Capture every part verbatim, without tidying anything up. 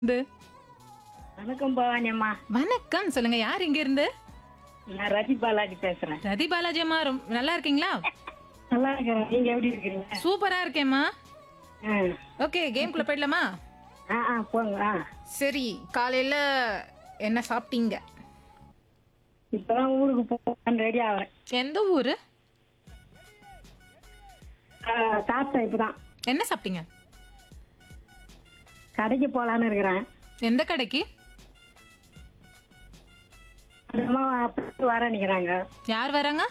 இருந்து வணக்கம் பவானி அம்மா. வணக்கம். சொல்லுங்க, யார் இங்க இருந்து? நான் ரதி பாலாஜி பேசுறேன். ரதி பாலாஜி அம்மா, ரொம்ப நல்லா இருக்கீங்களா? நல்லா இருக்கிறேன். நீங்க எப்படி இருக்கிறீங்க? சூப்பரா இருக்கேம்மா. ஆ. ஓகே, கேம்குள்ள போயிடலாமா? ஆ ஆ போங்க. ஆ சரி, காலையில என்ன சாப்பிட்டீங்க? இப்பதான் ஊருக்கு போகலான்னு ரெடி ஆகிறேன். எந்த ஊரு? சாப்பிட்டேன் இப்பதான். என்ன சாப்பிட்டீங்க? கடைக்கு போகலான்னு இருக்கிறேன். எந்த கடைக்கு? அம்மா அப்படி வர நிற்கிறாங்க. யார் வராங்க?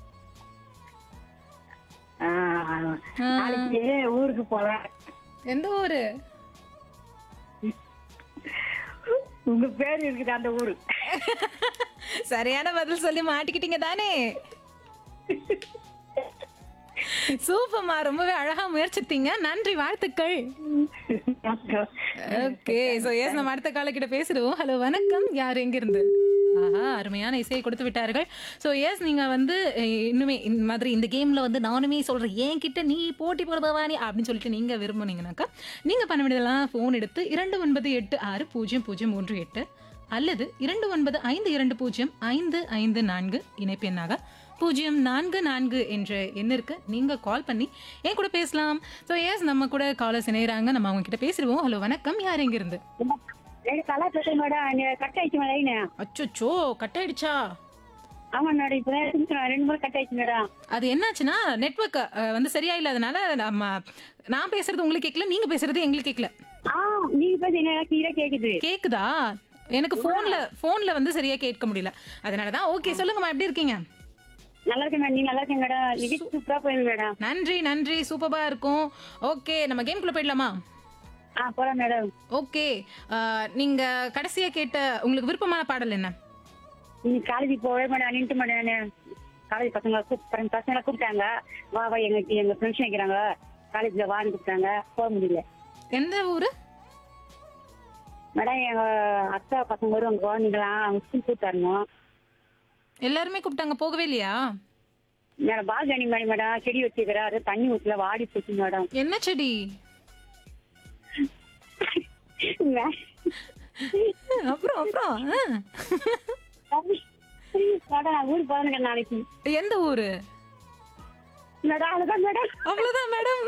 நாளைக்கு ஊருக்கு போகலாம். எந்த ஊரு? உங்க பேர் இருக்குது அந்த ஊரு. சரியான பதில் சொல்லி மாட்டிக்கிட்டீங்க தானே. சூப்பர்மா, ரொம்பவே அழகா முயற்சித்தீங்க. நன்றி, வாழ்த்துக்கள். ஓகே, சோ எஸ் நம்ம அடுத்த கால கிட்ட பேசிடுவோம். ஹலோ, வணக்கம். யார் எங்க இருந்து? ஆஹா, அருமையான இசையை கொடுத்து விட்டார்கள். ஸோ எஸ், நீங்க வந்து அஹ், இன்னுமே இந்த மாதிரி இந்த கேம்ல வந்து நானுமே சொல்றேன், என் கிட்ட நீ போட்டி போட பவானி அப்படின்னு சொல்லிட்டு நீங்க விரும்புனீங்கன்னாக்கா நீங்க பண்ண வேண்டியதெல்லாம் ஃபோன் எடுத்து இரண்டு ஒன்பது எட்டு ஆறு பூஜ்ஜியம் பூஜ்ஜியம் மூன்று எட்டு அல்லது இரண்டு ஒன்பது ஐந்து இரண்டு பூஜ்ஜியம் ஐந்து ஐந்து நான்கு இணைப்பு எண்ணாக பூஜ்ஜியம் நான்கு நான்கு என்ற எண்ணிற்கு நீங்க கால் பண்ணி என் கூட பேசலாம். ஸோ எஸ், நம்ம கூட காலர்ஸ் இணையறாங்க. நம்ம அவங்க கிட்ட பேசிடுவோம். ஹலோ, வணக்கம். யார் எங்க இருந்து? கலா பேசுறேன் மேடம். கட் ஆயிடுச்சு மேடம். அச்சோ, கட் ஆயிடுச்சா? ஆமா மேடம். இப்பதான் ரெண்டு முறை கட் ஆயிடுச்சு மேடம். அது என்னாச்சுன்னா, நெட்வொர்க் வந்து சரியா இல்லாதனால நம்ம நான் பேசுறது உங்களுக்கு கேட்கல, நீங்க பேசுறது எங்களுக்கு கேட்கல. ஆ நீங்க பேச என்ன கிளியரா கேக்குது. கேக்குதா? எனக்கு போன்ல போன்ல வந்து சரியா கேட்க முடியல. அதனாலதான். ஓகே, சொல்லுங்கம்மா, எப்படி இருக்கீங்க? நல்லா இருக்கேன் மேடம். நீங்க நல்லா இருக்கீங்க மேடம். நிகழ்ச்சி சூப்பரா போயிருங்க மேடம். நன்றி நன்றி, சூப்பரா இருக்கும். ஓகே, நம்ம கேம்குள்ள போயிடலாமா? ஆ போலாம் மேடம். ஓகே, நீங்க கடைசியா கேட்ட உங்களுக்கு விருப்பமான பாடல் என்ன? நீங்க காலேஜ் போவே மேடம். நின்று மேடம். காலேஜ் பசங்க கூப்பிட்டு பசங்களை கூப்பிட்டாங்க. வா வா எங்க எங்க ஃப்ரெண்ட்ஸ் நிற்கிறாங்க காலேஜ்ல வான்னு கூப்பிட்டாங்க. போக முடியல. எந்த ஊரு? மேடம் எங்க அக்கா பசங்க வருவாங்க. குழந்தைங்களாம் அவங்க ஸ்கூல் கூப்பிட்டு வரணும். எல்லாருமே கூப்பிட்டாங்க, போகவே இல்லையா? மேடம் பால்கனி மாதிரி மேடம் செடி வச்சுக்கிறாரு. தண்ணி ஊற்றல, வாடி போச்சு மேடம். என்ன செடி? அப்புறம் அப்புறம் ஆ. மேடம் நான் ஊருக்கு போறேன் நாளைக்கு. எந்த ஊரு? மேடம் அவ்வளவுதான் மேடம். அவ்வளவுதான் மேடம்.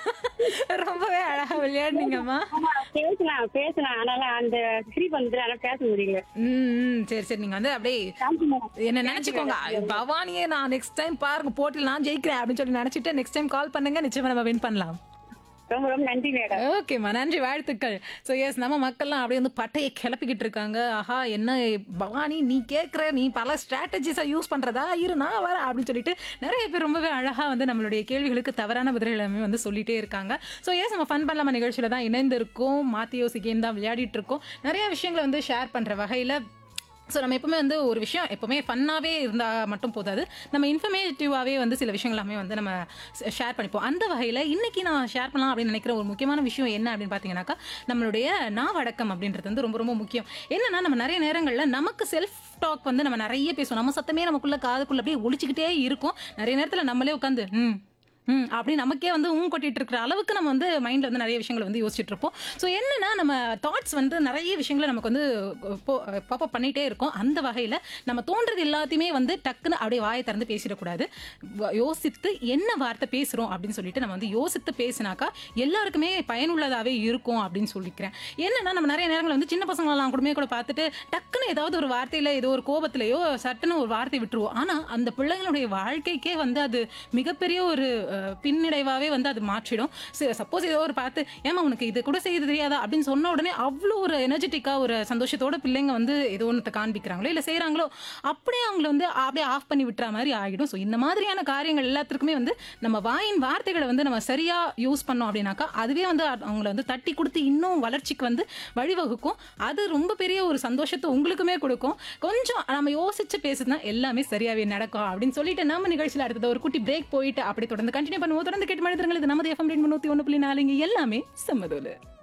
ரொம்பவே அழகா விளையாடுனீங்கம்மா. ஆமா பேசலாம் பேசலாம். ஆனால அந்த ஸ்ரீ வந்து ஆனா பேச முடியல. ம், சரி சரி, நீங்க வந்து அப்படியே தேங்க்யூ மேடம். என்ன நினைச்சுக்கோங்க, பவானியே நான் நெக்ஸ்ட் டைம் பாருங்க போட்டியில் நான் ஜெயிக்கிறேன் அப்படின்னு சொல்லி நினைச்சிட்டு நெக்ஸ்ட் டைம் கால் பண்ணுங்க, நிச்சயமா நம்ம வின் பண்ணலாம். ரொம்ப ரொம்ப நன்றி மேடம். ஓகேம்மா, நன்றி, வாழ்த்துக்கள். ஸோ எஸ், நம்ம மக்கள்லாம் அப்படியே வந்து பட்டையை கிளப்பிக்கிட்டு இருக்காங்க. ஆஹா, என்ன பவானி நீ கேட்குற, நீ பல ஸ்ட்ராட்டஜிஸை யூஸ் பண்ணுறதா, இரு நான் வரேன் அப்படின்னு சொல்லிட்டு நிறைய பேர் ரொம்பவே அழகாக வந்து நம்மளுடைய கேள்விகளுக்கு தவறான பதில்கள் எல்லாமே வந்து சொல்லிட்டே இருக்காங்க. ஸோ எஸ், நம்ம ஃபன் பண்ணலாமா நிகழ்ச்சியில் தான் இணைந்திருக்கோம். மாற்றி யோசி கேம் தான் விளையாடிட்டு இருக்கோம். நிறைய விஷயங்களை வந்து ஷேர் பண்ணுற வகையில். ஸோ நம்ம எப்பவுமே வந்து ஒரு விஷயம் எப்பவுமே ஃபன்னாகவே இருந்தால் மட்டும் போதாது, நம்ம இன்ஃபர்மேட்டிவாகவே வந்து சில விஷயங்கள் எல்லாமே வந்து நம்ம ஷேர் பண்ணிப்போம். அந்த வகையில் இன்னைக்கு நான் ஷேர் பண்ணலாம் அப்படின்னு நினைக்கிற ஒரு முக்கியமான விஷயம் என்ன அப்படின்னு பார்த்தீங்கன்னாக்கா, நம்மளுடைய நாவடக்கம் அப்படின்றது வந்து ரொம்ப ரொம்ப முக்கியம். என்னன்னா, நம்ம நிறைய நேரங்களில் நமக்கு செல்ஃப் டாக் வந்து நம்ம நிறைய பேசுவோம். நம்ம சத்தமே நமக்குள்ள காதுக்குள்ள அப்படியே ஒழிச்சிக்கிட்டே இருக்கும். நிறைய நேரத்தில் நம்மளே உட்காந்து ம் ம் அப்படி நமக்கே வந்து ஊன் கொட்டிட்டு இருக்கிற அளவுக்கு நம்ம வந்து மைண்டில் வந்து நிறைய விஷயங்களை வந்து யோசிச்சுட்டு இருப்போம். ஸோ என்னன்னா, நம்ம தாட்ஸ் வந்து நிறைய விஷயங்களை நமக்கு வந்து பாப்பப் பண்ணிகிட்டே இருக்கும். அந்த வகையில் நம்ம தோன்றது எல்லாத்தையுமே வந்து டக்குன்னு அப்படியே வாயை திறந்து பேசிடக்கூடாது. யோசித்து என்ன வார்த்தை பேசுகிறோம் அப்படின்னு சொல்லிட்டு நம்ம வந்து யோசித்து பேசினாக்கா எல்லாருக்குமே பயனுள்ளதாகவே இருக்கும் அப்படின்னு சொல்லிக்கிறேன். என்னன்னா, நம்ம நிறைய நேரங்கள் வந்து சின்ன பசங்களெல்லாம் கூடமே கூட பார்த்துட்டு டக்குன்னு ஏதாவது ஒரு வார்த்தையில் ஏதோ ஒரு கோபத்திலேயோ சட்டுன்னு ஒரு வார்த்தை விட்டுருவோம். ஆனால் அந்த பிள்ளைங்களுடைய வாழ்க்கைக்கே வந்து அது மிகப்பெரிய ஒரு பின்னடைவாகவே வந்து அது மாற்றிடும். சப்போஸ் ஏதோ ஒரு பார்த்து ஏமா உனக்கு இது கூட செய்ய தெரியாதா அப்படின்னு சொன்ன உடனே அவ்வளோ ஒரு எனர்ஜெட்டிக்காக ஒரு சந்தோஷத்தோட பிள்ளைங்க வந்து ஏதோ ஒன்றத்தை காண்பிக்கிறாங்களோ இல்லை செய்கிறாங்களோ அப்படியே அவங்கள வந்து அப்படியே ஆஃப் பண்ணி விட்டுற மாதிரி ஆகிடும். ஸோ இந்த மாதிரியான காரியங்கள் எல்லாத்துக்குமே வந்து நம்ம வாயின் வார்த்தைகளை வந்து நம்ம சரியாக யூஸ் பண்ணோம் அப்படின்னாக்கா அதுவே வந்து அவங்கள வந்து தட்டி கொடுத்து இன்னும் வளர்ச்சிக்கு வந்து வழிவகுக்கும். அது ரொம்ப பெரிய ஒரு சந்தோஷத்தை உங்களுக்குமே கொடுக்கும். கொஞ்சம் நம்ம யோசிச்சு பேசுனா எல்லாமே சரியாகவே நடக்கும் அப்படின்னு சொல்லிட்டு நம்ம நிகழ்ச்சியில் அடுத்தது ஒரு குட்டி பிரேக் போயிட்டு அப்படி தொடர்ந்து கண்டினியூ பண்ணுவோம். தொடர்ந்து கேட்டு மனிதர்கள், இது நமது எஃப்எம் நூற்றி ஒன்று புள்ளி நாலு, இங்கே எல்லாமே சம்மதோல.